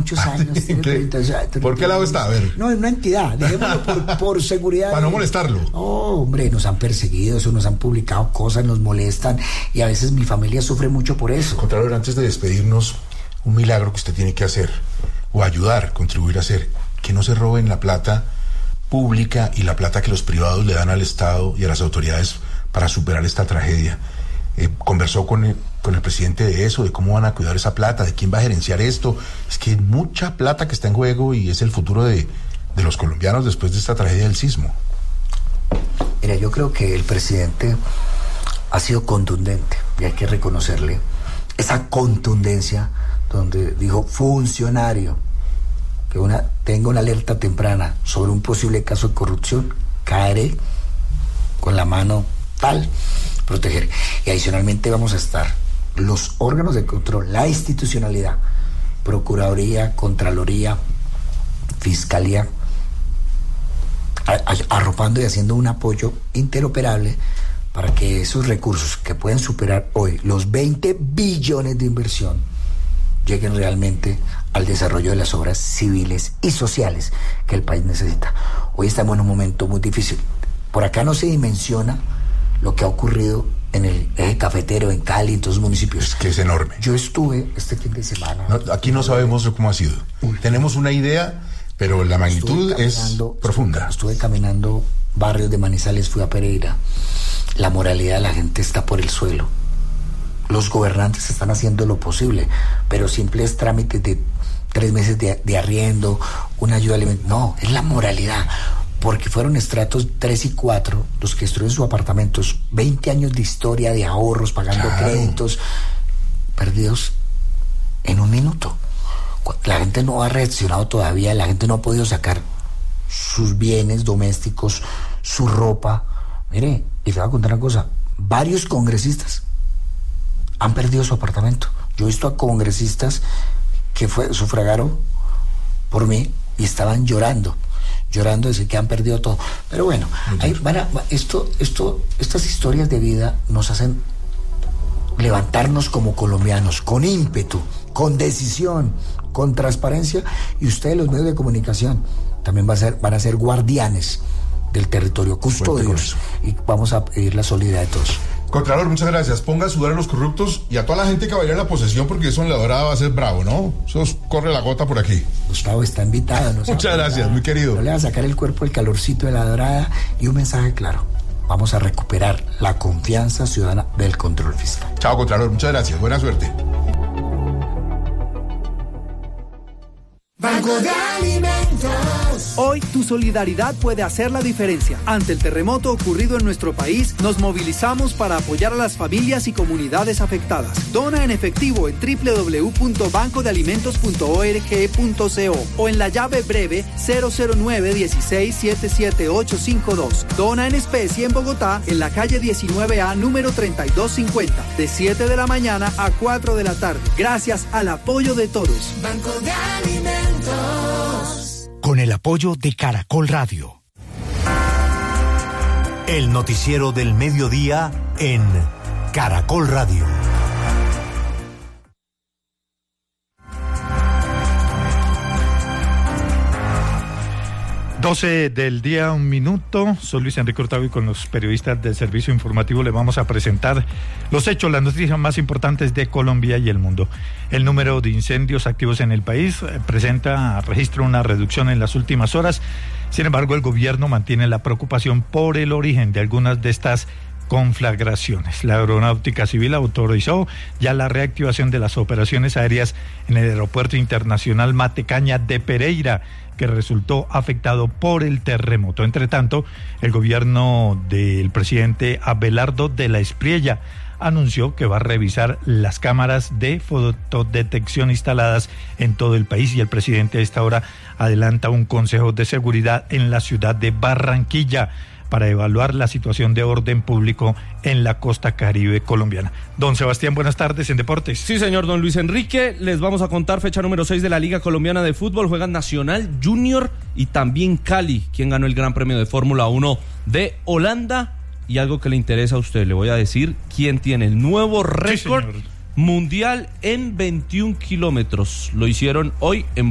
muchos años. ¿Por qué lado está? A ver. No, es una entidad, dejémoslo por seguridad. Para no molestarlo. Hombre, nos han perseguido, nos han publicado cosas, nos molestan, y a veces mi familia sufre mucho por eso. Contralor, antes de despedirnos, un milagro que usted tiene que hacer, o ayudar, contribuir a hacer, que no se roben la plata pública y la plata que los privados le dan al Estado y a las autoridades para superar esta tragedia. Conversó con el presidente de eso, de cómo van a cuidar esa plata, de quién va a gerenciar esto. Es que hay mucha plata que está en juego y es el futuro de los colombianos después de esta tragedia del sismo. Mira, yo creo que el presidente ha sido contundente y hay que reconocerle esa contundencia donde dijo: funcionario que tenga una alerta temprana sobre un posible caso de corrupción, caeré con la mano tal, proteger. Y adicionalmente vamos a estar los órganos de control, la institucionalidad, Procuraduría, Contraloría, Fiscalía, arropando y haciendo un apoyo interoperable para que esos recursos que pueden superar hoy los 20 billones de inversión lleguen realmente al desarrollo de las obras civiles y sociales que el país necesita. Hoy estamos en un momento muy difícil. Por acá no se dimensiona lo que ha ocurrido en el eje cafetero, en Cali, en todos los municipios. Es que es enorme. Yo estuve este fin de semana. No, aquí no sabemos cómo ha sido. Tenemos una idea, pero la magnitud es profunda. Estuve caminando barrios de Manizales, fui a Pereira. La moralidad de la gente está por el suelo. Los gobernantes están haciendo lo posible, pero simples trámites de 3 meses de arriendo, una ayuda alimentaria. No, es la moralidad. Porque fueron estratos 3 y 4 los que destruyen sus apartamentos, 20 años de historia, de ahorros, pagando créditos, perdidos en un minuto. La gente no ha reaccionado todavía, la gente no ha podido sacar sus bienes domésticos, su ropa. Mire, y le voy a contar una cosa, varios congresistas han perdido su apartamento. Yo he visto a congresistas que sufragaron por mí y estaban llorando, decir que han perdido todo. Pero bueno, estas historias de vida nos hacen levantarnos como colombianos, con ímpetu, con decisión, con transparencia, y ustedes, los medios de comunicación, también van a ser guardianes del territorio, custodios, y vamos a pedir la solidaridad de todos. Contralor, muchas gracias. Ponga a sudar a los corruptos y a toda la gente que vaya a la posesión, porque eso en la hora va a ser bravo, ¿no? Eso corre la gota por aquí. Gustavo está invitado. Muchas gracias, muy querido. No le va a sacar el cuerpo el calorcito de la dorada, y un mensaje claro: vamos a recuperar la confianza ciudadana del control fiscal. Chao, Contralor, muchas gracias. Buena suerte. Banco de Alimentos. Hoy tu solidaridad puede hacer la diferencia. Ante el terremoto ocurrido en nuestro país, nos movilizamos para apoyar a las familias y comunidades afectadas. Dona en efectivo en www.bancodealimentos.org.co o en la llave breve 009-16-77852. Dona en especie en Bogotá, en la calle 19A, número 3250, de 7 de la mañana a 4 de la tarde. Gracias al apoyo de todos. Banco de Alimentos. Con el apoyo de Caracol Radio. El noticiero del mediodía en Caracol Radio. Doce del día, 1 minuto. Soy Luis Enrique Hurtado y con los periodistas del servicio informativo le vamos a presentar los hechos, las noticias más importantes de Colombia y el mundo. El número de incendios activos en el país registra una reducción en las últimas horas. Sin embargo, el gobierno mantiene la preocupación por el origen de algunas de estas conflagraciones. La Aeronáutica Civil autorizó ya la reactivación de las operaciones aéreas en el Aeropuerto Internacional Matecaña de Pereira, que resultó afectado por el terremoto. Entre tanto, el gobierno del presidente Abelardo de la Espriella anunció que va a revisar las cámaras de fotodetección instaladas en todo el país, y el presidente a esta hora adelanta un consejo de seguridad en la ciudad de Barranquilla para evaluar la situación de orden público en la costa caribe colombiana. Don Sebastián, buenas tardes en Deportes. Sí, señor don Luis Enrique, les vamos a contar fecha número 6 de la Liga Colombiana de Fútbol. Juegan Nacional, Junior y también Cali, quien ganó el Gran Premio de Fórmula 1 de Holanda. Y algo que le interesa a usted, le voy a decir quién tiene el nuevo récord mundial en 21 kilómetros. Lo hicieron hoy en